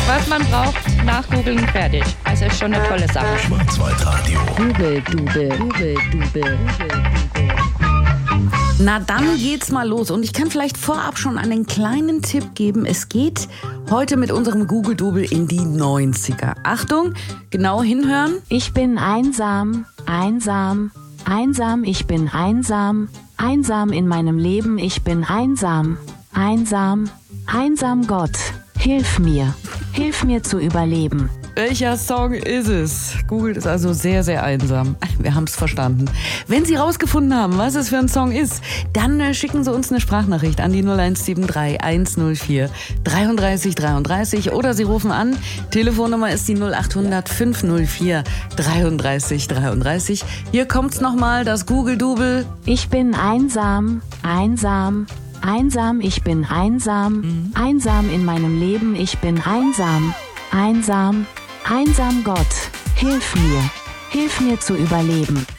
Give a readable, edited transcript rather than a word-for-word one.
Was man braucht, nachgoogeln, fertig. Also ist schon eine tolle Sache. Schwarzwaldradio. Google-Dubel. Na, dann geht's mal los. Und ich kann vielleicht vorab schon einen kleinen Tipp geben. Es geht heute mit unserem Google-Dubel in die 90er. Achtung, genau hinhören. Ich bin einsam, einsam, einsam, ich bin einsam, einsam in meinem Leben, ich bin einsam, einsam, einsam Gott, hilf mir zu überleben. Welcher Song ist es? Google ist also sehr, sehr einsam. Wir haben es verstanden. Wenn Sie rausgefunden haben, was es für ein Song ist, dann schicken Sie uns eine Sprachnachricht an die 0173 104 33 33 oder Sie rufen an. Telefonnummer ist die 0800 504 33 33. Hier kommt's nochmal, das Google-Dubel. Ich bin einsam, einsam, einsam, ich bin einsam, einsam in meinem Leben, ich bin einsam, einsam, einsam Gott, hilf mir zu überleben.